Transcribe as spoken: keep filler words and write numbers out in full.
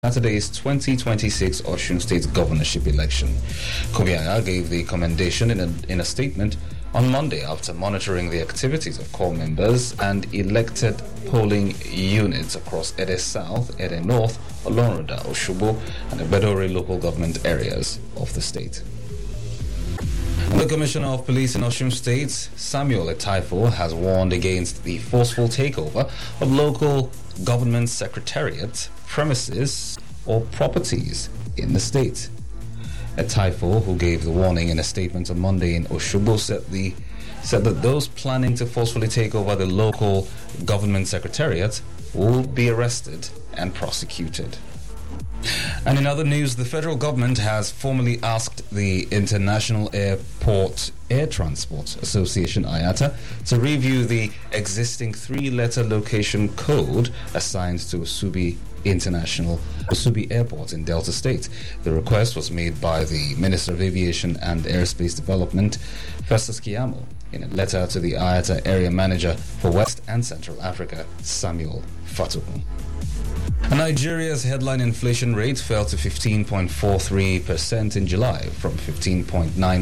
at today's twenty twenty-six Osun State governorship election. Kobianga gave the commendation in a, in a statement on Monday after monitoring the activities of core members and elected polling units across Ede South, Ede North, Olonroda, Oshubo, and the Bedore local government areas of the state. The Commissioner of Police in Osun State, Samuel Etaifo, has warned against the forceful takeover of local government secretariat premises or properties in the state. Etaifo, who gave the warning in a statement on Monday in Oshubo, said the said that those planning to forcefully take over the local government secretariat will be arrested and prosecuted. And in other news, the federal government has formally asked the International Airport Air Transport Association, I A T A, to review the existing three-letter location code assigned to Osubi International Osubi Airport in Delta State. The request was made by the Minister of Aviation and Aerospace Development, Festus Keyamo, in a letter to the I A T A Area Manager for West and Central Africa, Samuel Fatuhu. Nigeria's headline inflation rate fell to fifteen point four three percent in July from fifteen point nine